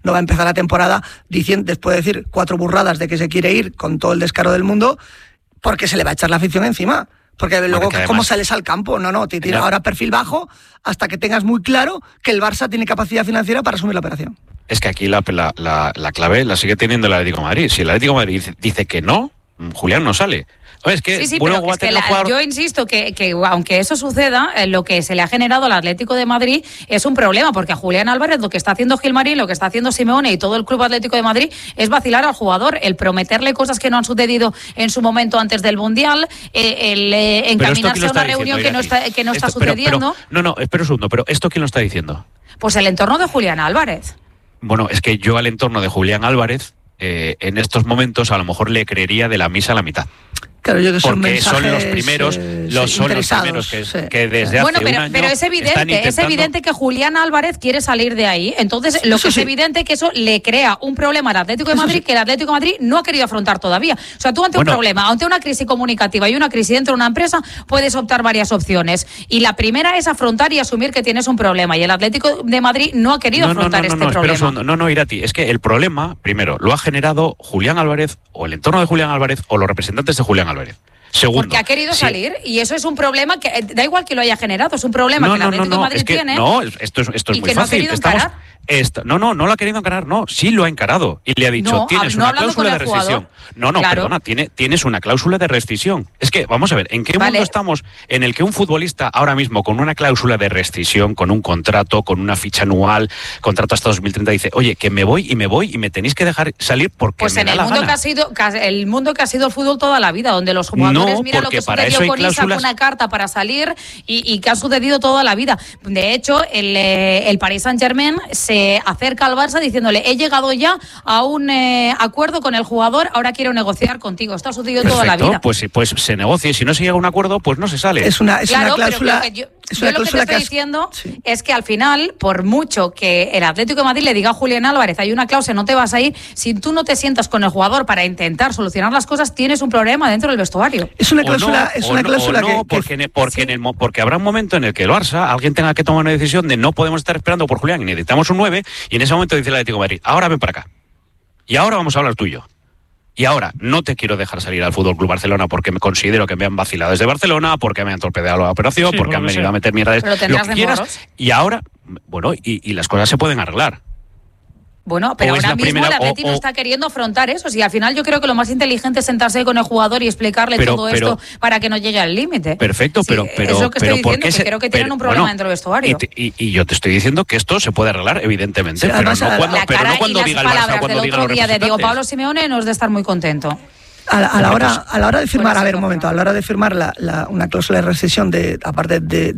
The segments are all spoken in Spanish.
no va a empezar la temporada después de decir 4 burradas de que se quiere ir con todo el descaro del mundo, porque se le va a echar la afición encima. Porque luego, además, ¿cómo sales al campo? No, te tienes ahora perfil bajo hasta que tengas muy claro que el Barça tiene capacidad financiera para asumir la operación. Es que aquí la clave la sigue teniendo el Atlético de Madrid. Si el Atlético de Madrid dice que no, Julián no sale. Es que, sí, pero es que yo insisto que aunque eso suceda, lo que se le ha generado al Atlético de Madrid es un problema, porque a Julián Álvarez lo que está haciendo Gilmarín, lo que está haciendo Simeone y todo el Club Atlético de Madrid es vacilar al jugador, el prometerle cosas que no han sucedido en su momento antes del Mundial, el encaminarse a una reunión que no está sucediendo. No, espera un segundo, pero ¿esto quién lo está diciendo? Pues el entorno de Julián Álvarez. Bueno, es que yo al entorno de Julián Álvarez, en estos momentos a lo mejor le creería de la misa a la mitad. Claro, yo que porque son los primeros, que desde hace un año pero es evidente que Julián Álvarez quiere salir de ahí. Entonces, es evidente que eso le crea un problema al Atlético de Madrid que el Atlético de Madrid no ha querido afrontar todavía. O sea, tú ante un problema, ante una crisis comunicativa y una crisis dentro de una empresa, puedes optar varias opciones. Y la primera es afrontar y asumir que tienes un problema. Y el Atlético de Madrid no ha querido afrontar este problema. No, Irati, es que el problema, primero, lo ha generado Julián Álvarez, o el entorno de Julián Álvarez, o los representantes de Julián Álvarez. Segundo, porque ha querido salir y eso es un problema que da igual que lo haya generado, es un problema que el Atlético de Madrid tiene. No, esto es muy fácil. No lo ha querido encarar, sí lo ha encarado y le ha dicho, tienes una cláusula de rescisión. Perdona, tienes una cláusula de rescisión. Es que, vamos a ver, ¿en qué mundo estamos en el que un futbolista ahora mismo con una cláusula de rescisión, con un contrato, con una ficha anual, contrato hasta 2030, dice, oye, que me voy y me tenéis que dejar salir porque pues me da la gana? El mundo que ha sido el fútbol toda la vida, donde los jugadores, mira lo que sucedió con Isaac, una carta para salir y que ha sucedido toda la vida. De hecho, el Paris Saint-Germain se acerca al Barça diciéndole, he llegado ya a un acuerdo con el jugador, ahora quiero negociar contigo. Esto ha sucedido toda la vida. Pues se negocie, si no se llega a un acuerdo, pues no se sale. Es una cláusula. Yo lo que te estoy diciendo es que al final, por mucho que el Atlético de Madrid le diga a Julián Álvarez, hay una cláusula, no te vas a ir, si tú no te sientas con el jugador para intentar solucionar las cosas, tienes un problema dentro del vestuario. Es una cláusula, porque habrá un momento en el que el Barça, alguien tenga que tomar una decisión de no podemos estar esperando por Julián y necesitamos un 9, y en ese momento dice el Atlético de Madrid, ahora ven para acá. Y ahora vamos a hablar tú y yo. Y ahora no te quiero dejar salir al Fútbol Club Barcelona porque me considero que me han vacilado desde Barcelona, porque me han torpedeado la operación, porque han venido a meter mierda, lo que quieras. Y ahora, y las cosas se pueden arreglar. Bueno, pero ahora mismo el Atleti no está queriendo afrontar eso. Si al final yo creo que lo más inteligente es sentarse con el jugador y explicarle todo esto para que no llegue al límite. Perfecto, pero es lo que estoy diciendo, que creo que tienen un problema dentro del vestuario. Y yo te estoy diciendo que esto se puede arreglar, evidentemente, pero no cuando diga el Barça, cuando diga los representantes. La cara y las palabras del otro día de Diego Pablo Simeone no es de estar muy contento. A la hora de firmar, a la hora de firmar una cláusula de rescisión aparte de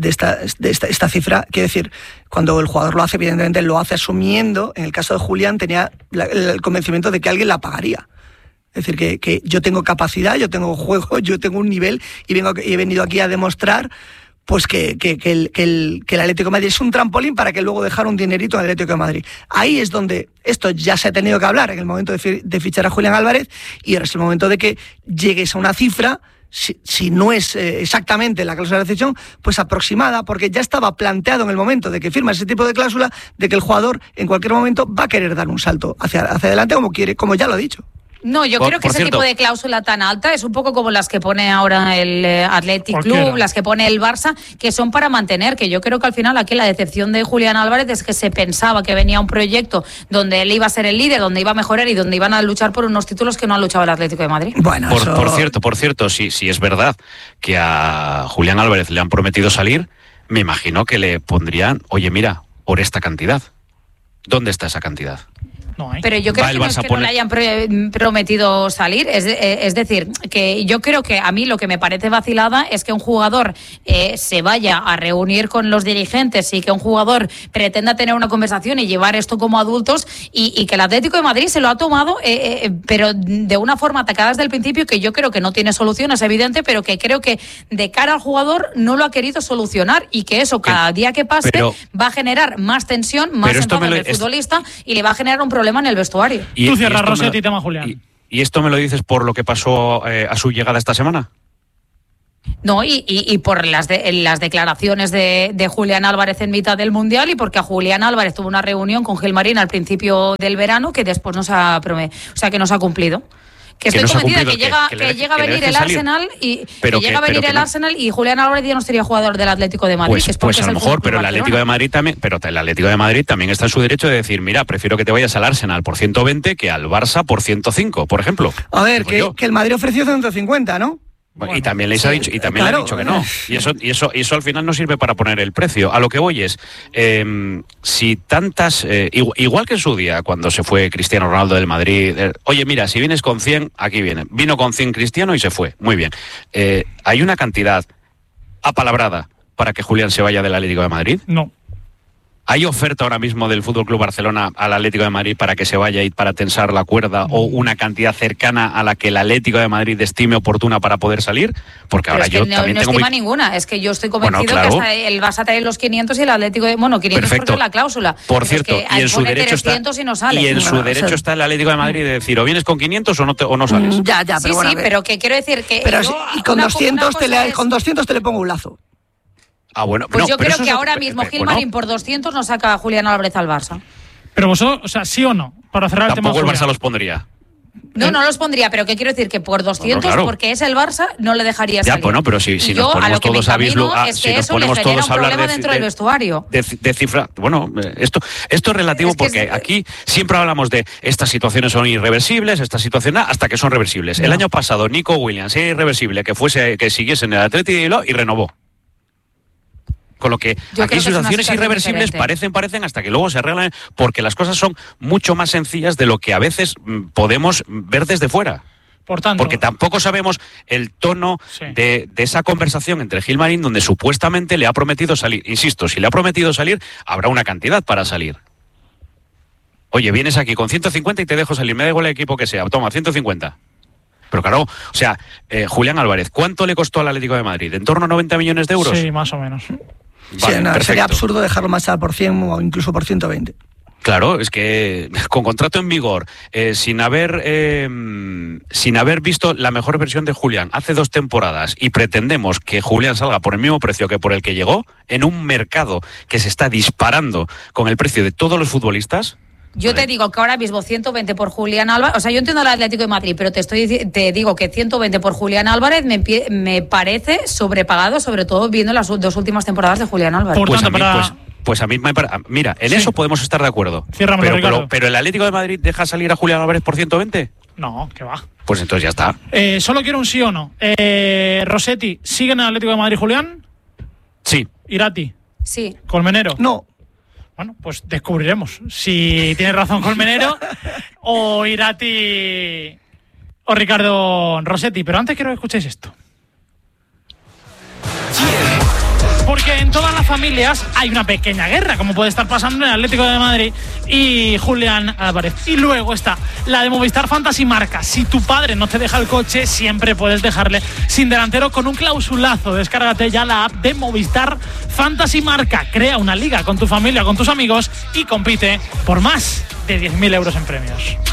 esta cifra, quiero decir, cuando el jugador lo hace, evidentemente lo hace asumiendo, en el caso de Julián tenía el convencimiento de que alguien la pagaría. Es decir, que yo tengo capacidad, yo tengo juego, yo tengo un nivel y he venido aquí a demostrar pues que el Atlético de Madrid es un trampolín para que luego dejar un dinerito al Atlético de Madrid. Ahí es donde esto ya se ha tenido que hablar en el momento de fichar a Julián Álvarez, y ahora es el momento de que llegues a una cifra, si no es exactamente la cláusula de rescisión, pues aproximada, porque ya estaba planteado en el momento de que firma ese tipo de cláusula, de que el jugador en cualquier momento va a querer dar un salto hacia adelante como ya lo ha dicho. No, yo creo que ese tipo de cláusula tan alta es un poco como las que pone ahora el Athletic Club, las que pone el Barça, que son para mantener, que yo creo que al final aquí la decepción de Julián Álvarez es que se pensaba que venía un proyecto donde él iba a ser el líder, donde iba a mejorar y donde iban a luchar por unos títulos que no ha luchado el Atlético de Madrid. Bueno, por cierto, si es verdad que a Julián Álvarez le han prometido salir, me imagino que le pondrían, oye, mira, por esta cantidad. ¿Dónde está esa cantidad? No, Pero yo creo que no es que no le hayan prometido salir. Es decir, que yo creo que a mí lo que me parece vacilada es que un jugador se vaya a reunir con los dirigentes y que un jugador pretenda tener una conversación y llevar esto como adultos y que el Atlético de Madrid se lo ha tomado, pero de una forma atacada desde el principio, que yo creo que no tiene solución, es evidente, pero que creo que de cara al jugador no lo ha querido solucionar y que eso cada día que pase va a generar más tensión, más enfado en el futbolista y le va a generar un problema en el vestuario. Tú cierras, Rossetti, tema Julián. ¿Y esto me lo dices por lo que pasó a su llegada esta semana? No, y por las declaraciones de Julián Álvarez en mitad del Mundial, y porque a Julián Álvarez tuvo una reunión con Gilmarín al principio del verano que después no se ha cumplido. Que estoy convencida que llega a venir el Arsenal y Julián Álvarez ya no sería jugador del Atlético de Madrid. Pues a lo mejor, pero el Atlético de Madrid también está en su derecho de decir, mira, prefiero que te vayas al Arsenal por 120 que al Barça por 105, por ejemplo. A ver, que el Madrid ofreció 150, ¿no? Bueno, y también les ha dicho, le ha dicho que no. Y eso al final no sirve para poner el precio. A lo que voy es, si tantas, igual que en su día, cuando se fue Cristiano Ronaldo del Madrid, oye, mira, si vienes con 100, aquí viene. Vino con 100 Cristiano y se fue. Muy bien. ¿Hay una cantidad apalabrada para que Julián se vaya del Atlético de Madrid? No. ¿Hay oferta ahora mismo del FC Barcelona al Atlético de Madrid para que se vaya y para tensar la cuerda, o una cantidad cercana a la que el Atlético de Madrid estime oportuna para poder salir? Porque ahora yo también no estima ninguna. Es que yo estoy convencido que hasta el Barça trae los 500 y el Atlético de... Bueno, 500 porque es la cláusula. Por cierto, y en su derecho está el Atlético de Madrid de decir, o vienes con 500 o no sales. Ya, pero bueno, pero que quiero decir que... Pero y con 200 te le pongo un lazo. Ah, bueno, pues yo creo que ahora mismo Gilmarín por 200 nos saca a Julián Álvarez al Barça. Pero vosotros, o sea, ¿sí o no? Para cerrar el tema. Tampoco el Barça los pondría. No los pondría, pero que quiero decir que por 200, porque es el Barça, no le dejaría salir. Ya, bueno, pero si nos ponemos todos a vislumbrar, si nos ponemos todos a hablar dentro del vestuario. De cifra, bueno, esto es relativo, porque aquí siempre hablamos de estas situaciones son irreversibles, estas situaciones hasta que son reversibles. No. El año pasado Nico Williams era irreversible que siguiese en el Atleti y renovó. Con lo que aquí situaciones irreversibles parecen hasta que luego se arreglan, porque las cosas son mucho más sencillas de lo que a veces podemos ver desde fuera. Por tanto, porque tampoco sabemos el tono de esa conversación entre Gilmarín, donde supuestamente le ha prometido salir. Insisto, si le ha prometido salir, habrá una cantidad para salir. Oye, vienes aquí con 150 y te dejo salir, me da igual el equipo que sea, toma, 150. Pero claro, o sea, Julián Álvarez, ¿cuánto le costó al Atlético de Madrid? ¿En torno a 90 millones de euros? Sí, más o menos. Vale, sería absurdo dejarlo más por 100 o incluso por 120. Claro, es que con contrato en vigor, sin haber visto la mejor versión de Julián hace 2 temporadas, y pretendemos que Julián salga por el mismo precio que por el que llegó, en un mercado que se está disparando con el precio de todos los futbolistas. Yo te digo que ahora mismo 120 por Julián Álvarez, o sea, yo entiendo el Atlético de Madrid, pero te digo que 120 por Julián Álvarez me parece sobrepagado, sobre todo viendo las 2 últimas temporadas de Julián Álvarez. Pues a mí me parece... Mira, en eso podemos estar de acuerdo. Pero ¿el Atlético de Madrid deja salir a Julián Álvarez por 120? No, que va. Pues entonces ya está. Solo quiero un sí o no. Rossetti, ¿sigue en el Atlético de Madrid Julián? Sí. Irati. Sí. Colmenero. No. Bueno, pues descubriremos si tiene razón Colmenero o Irati o Ricardo Rossetti. Pero antes quiero que escuchéis esto. Porque en todas las familias hay una pequeña guerra, como puede estar pasando en el Atlético de Madrid y Julián Álvarez. Y luego está la de Movistar Fantasy Marca. Si tu padre no te deja el coche, siempre puedes dejarle sin delantero con un clausulazo. Descárgate ya la app de Movistar Fantasy Marca. Crea una liga con tu familia, con tus amigos y compite por más de 10.000 euros en premios.